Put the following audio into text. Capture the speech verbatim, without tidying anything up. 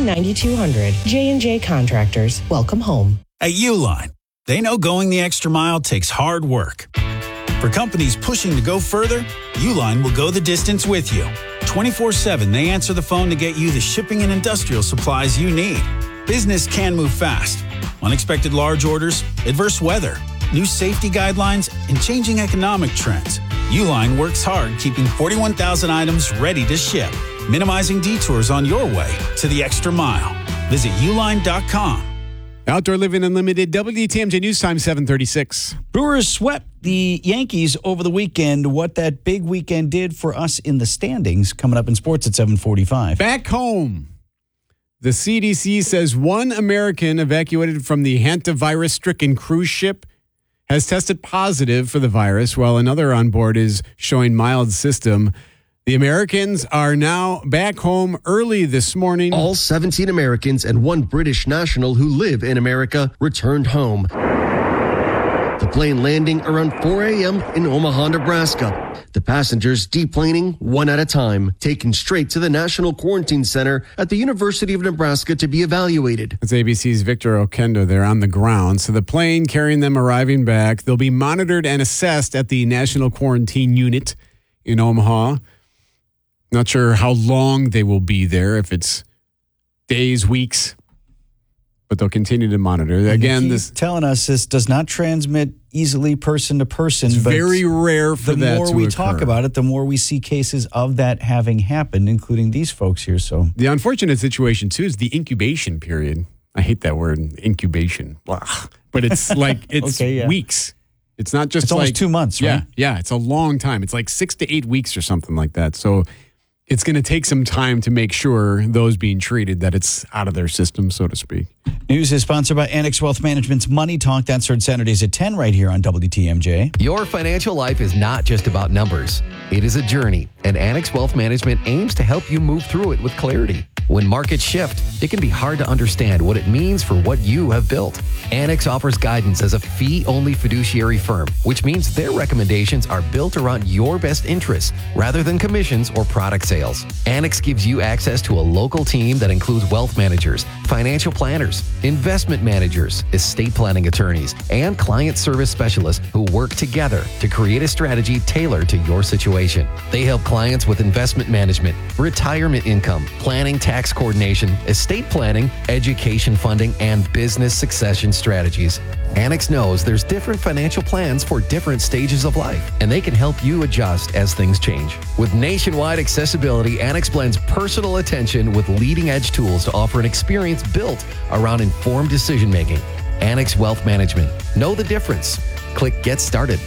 ninety-two hundred. J and J Contractors. Welcome home. At Uline, they know going the extra mile takes hard work. For companies pushing to go further, Uline will go the distance with you. twenty-four seven, they answer the phone to get you the shipping and industrial supplies you need. Business can move fast. Unexpected large orders, adverse weather, new safety guidelines, and changing economic trends. Uline works hard keeping forty-one thousand items ready to ship, minimizing detours on your way to the extra mile. Visit uline dot com. Outdoor Living Unlimited, W T M J News Time, seven thirty-six. Brewers swept the Yankees over the weekend. What that big weekend did for us in the standings, coming up in sports at seven forty-five. Back home, the C D C says one American evacuated from the hantavirus-stricken cruise ship has tested positive for the virus, while another on board is showing mild symptom. The Americans are now back home early this morning. All seventeen Americans and one British national who live in America returned home. The plane landing around four a.m. in Omaha, Nebraska. The passengers deplaning one at a time, taken straight to the National Quarantine Center at the University of Nebraska to be evaluated. It's A B C's Victor Okendo there on the ground. So the plane carrying them arriving back, they'll be monitored and assessed at the National Quarantine Unit in Omaha. Not sure how long they will be there, if it's days, weeks, but they'll continue to monitor. Again, this telling us this does not transmit easily person to person. It's but very rare for that to occur. The more we talk about it, the more we see cases of that having happened, including these folks here. So the unfortunate situation too is the incubation period. I hate that word, incubation. Blah. But it's like it's okay, yeah. weeks. It's not just it's like almost two months, right? Yeah, yeah. It's a long time. It's like six to eight weeks or something like that. So it's going to take some time to make sure those being treated that it's out of their system, so to speak. News is sponsored by Annex Wealth Management's Money Talk. That's heard Saturdays at ten right here on W T M J. Your financial life is not just about numbers. It is a journey, and Annex Wealth Management aims to help you move through it with clarity. When markets shift, it can be hard to understand what it means for what you have built. Annex offers guidance as a fee-only fiduciary firm, which means their recommendations are built around your best interests rather than commissions or product sales. Annex gives you access to a local team that includes wealth managers, financial planners, investment managers, estate planning attorneys, and client service specialists who work together to create a strategy tailored to your situation. They help clients with investment management, retirement income, planning, tax coordination, estate planning, education funding, and business succession strategies. Annex knows there's different financial plans for different stages of life, and they can help you adjust as things change. With nationwide accessibility, Annex blends personal attention with leading-edge tools to offer an experience built around informed decision-making. Annex Wealth Management. Know the difference. Click Get Started